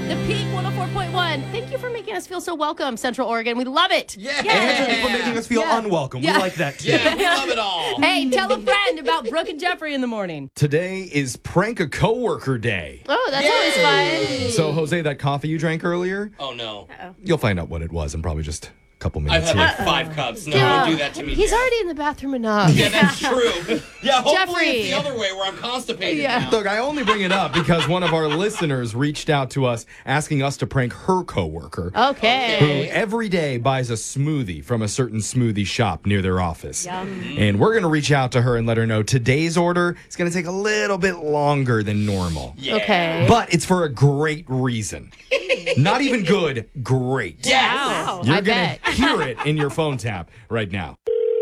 The Peak 104.1. Thank you for making us feel so welcome, Central Oregon. We love it. Yeah. And for making us feel unwelcome. Yeah. We like that too. Yeah, we love it all. Hey, tell a friend about Brooke and Jeffrey in the morning. Today is Prank a Coworker Day. Oh, that's always fun. So, Jose, that coffee you drank earlier, Oh, no. you'll find out what it was in probably just a couple I've minutes had here. like 5 cups. No, don't do that to me. He's Dad. already in the bathroom enough. Yeah, that's true. Yeah, hopefully Jeffrey. it's the other way where I'm constipated Yeah. now. Look, I only bring it up because one of our listeners reached out to us asking us to prank her coworker. Who Okay. every day buys a smoothie from a certain smoothie shop near their office. And we're going to reach out to her and let her know today's order is going to take a little bit longer than normal. Yeah. Okay. But it's for a great reason. Not even good, great. Yes. Wow. You're I going bet. to hear it in your phone tap right now.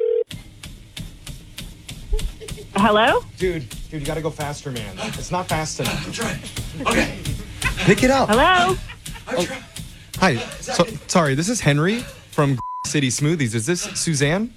Hello? Dude, you got to go faster, man. It's not fast enough. I'm trying. Okay. Pick it up. Hello? Hi. Sorry, this is Henry from City Smoothies. Is this Suzanne?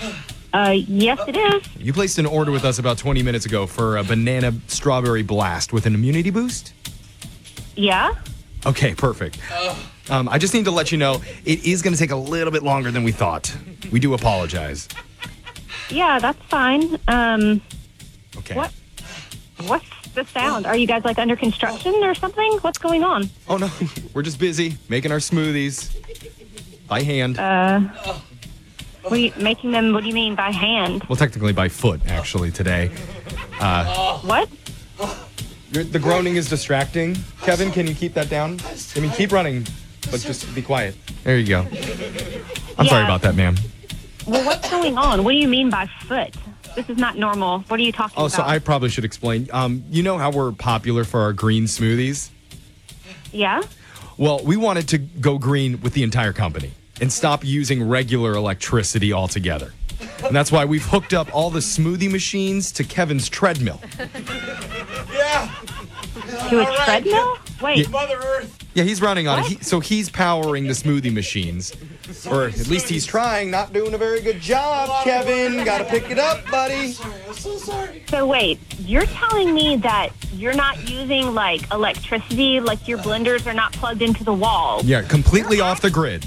Yes, it is. You placed an order with us about 20 minutes ago for a banana strawberry blast with an immunity boost? Yeah? Okay, perfect. I just need to let you know it is going to take a little bit longer than we thought. We do apologize. Yeah, that's fine. Okay. What? What's the sound? Are you guys like under construction or something? What's going on? Oh, no. We're just busy making our smoothies by hand. What are you making them? What do you mean by hand? Well, technically by foot, actually, today. What? The groaning is distracting. Kevin, can you keep that down? I mean, keep running, but just be quiet. There you go. I'm sorry Yeah. about that, ma'am. Well, what's going on? What do you mean by foot? This is not normal. What are you talking Oh, about? so I probably should explain. You know how we're popular for our green smoothies? Yeah? Well, we wanted to go green with the entire company and stop using regular electricity altogether. And that's why we've hooked up all the smoothie machines to Kevin's treadmill. Yeah. To a All right. treadmill? Wait, Mother Earth. Yeah, he's running on What? it. So he's powering the smoothie machines. Or at least he's trying, not doing a very good job, Kevin. Gotta pick it up, buddy. I'm so sorry. so wait. You're telling me that you're not using like electricity, like your blenders are not plugged into the wall. Yeah, completely off the grid.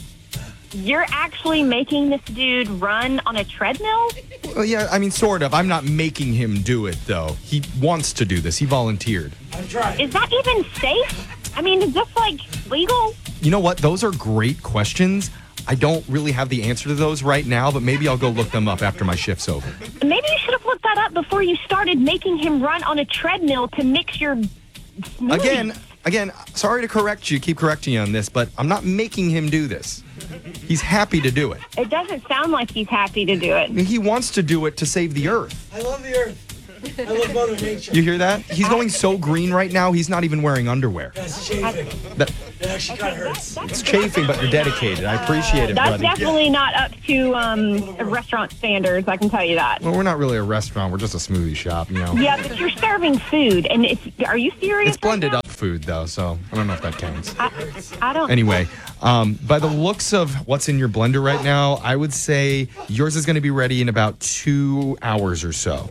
You're actually making this dude run on a treadmill? Well, yeah, I mean, sort of. I'm not making him do it, though. He wants to do this. He volunteered. I'm trying. Is that even safe? I mean, is this like legal? You know what? Those are great questions. I don't really have the answer to those right now, but maybe I'll go look them up after my shift's over. Maybe you should have looked that up before you started making him run on a treadmill to mix your smoothies. Again, sorry to correct you, keep correcting you on this, but I'm not making him do this. He's happy to do it. It doesn't sound like he's happy to do it. He wants to do it to save the earth. I love the Earth. I love Mother Nature. You hear that? He's going so green right now, he's not even wearing underwear. That's chafing. That, It actually kind of hurts. it's chafing, but you're dedicated. I appreciate it, That's buddy. definitely not up to restaurant standards, I can tell you that. Well, we're not really a restaurant. We're just a smoothie shop, you know. Yeah, but you're serving food, and are you serious? It's blended up food, though, so I don't know if that counts. I don't. Anyway, by the looks of what's in your blender right now, I would say yours is going to be ready in about 2 hours or so.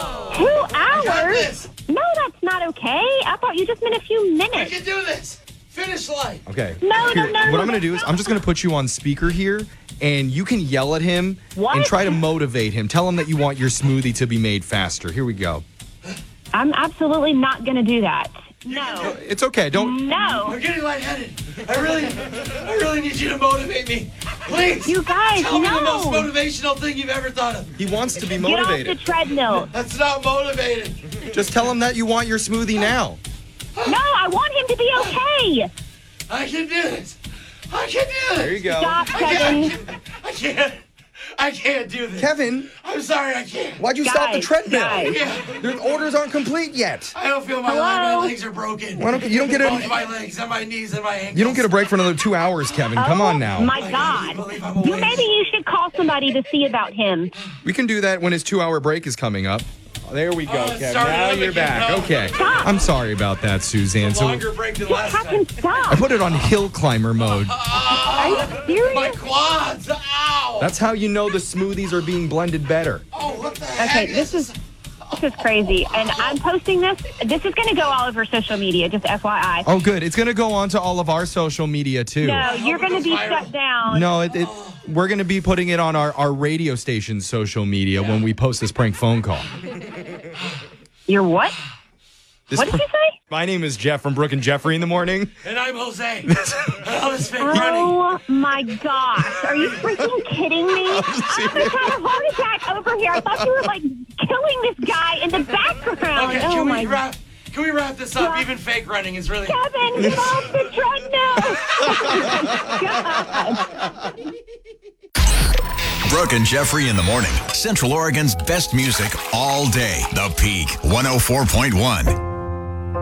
2 hours? this. No, that's not okay. I thought you just meant a few I minutes. can do this. Finish line. Okay. No, Here, no, no, What no, I'm going to do is I'm just going to put you on speaker here, and you can yell at him What? and try to motivate him. Tell him that you want your smoothie to be made faster. Here we go. I'm absolutely not going to do that. No. It's okay. Don't. No. I'm getting lightheaded. I really need you to motivate me. Please. You guys, Tell me the most no. motivational thing you've ever thought of. He wants to be Get off the motivated. treadmill. That's not motivated. Just tell him that you want your smoothie now. No, I want him to be okay. I can do this. I can do this. There you go. Stop, Kevin. I can't do this. Kevin, I'm sorry, I can't. why'd you stop the Guys, treadmill? guys. Yeah. Your orders aren't complete yet. I don't feel my Hello? legs are broken. Why don't you don't get Both a my legs and my knees and my ankles. you don't get a break for another 2 hours, Kevin. Come on now. Oh, my I God. can't believe I'm awake. Maybe you should call somebody to see about him. We can do that when his 2 hour break is coming up. Oh, there we go, Oh, it Kevin. started Now up you're again. back. No. Okay. Stop. I'm sorry about that, Suzanne. So Longer break than last Have time. him I stop. put it on hill climber mode. Are you My serious? quads. Ow. That's how you know the smoothies are being blended better. Oh, what the heck? Okay, this is This is crazy. And I'm posting this. This is going to go all over social media, just FYI. Oh, good. It's going to go on to all of our social media, too. No, you're going to be shut down. No, we're going to be putting it on our radio station's social media when we post this prank phone call. You're what? What did you say? My name is Jeff from Brooke and Jeffrey in the morning. And I'm Jose. I was fake running. Oh, my gosh. Are you freaking kidding me? I'm having a heart attack over here. I thought you were, like, killing this guy in the background. Okay, oh, my God. Can we wrap this up? Even fake running is really... Kevin, get off the treadmill. Oh, my God. Brooke and Jeffrey in the morning. Central Oregon's best music all day. The Peak 104.1.